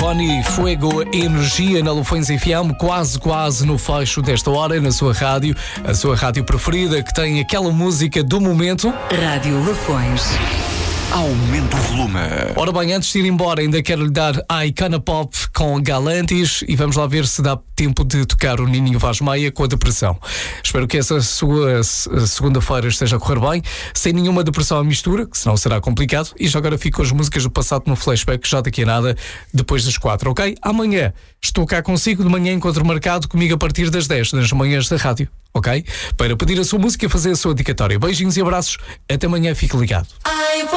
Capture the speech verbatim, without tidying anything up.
Rony Fuego, energia na Lufões F M, quase quase no fecho desta hora, na sua rádio, a sua rádio preferida, que tem aquela música do momento. Rádio Lufões. Aumenta o volume. Ora bem, antes de ir embora, ainda quero lhe dar a Icona Pop com Galantis e vamos lá ver se dá tempo de tocar o Nininho Vaz Meia com a depressão. Espero que essa sua segunda-feira esteja a correr bem, sem nenhuma depressão à mistura, que senão será complicado. E já agora fico com as músicas do passado no flashback, já daqui a nada, depois das quatro, ok? Amanhã estou cá consigo, de manhã encontro marcado comigo a partir das dez, nas manhãs da rádio, ok? Para pedir a sua música e fazer a sua dedicatória. Beijinhos e abraços, até amanhã, fique ligado.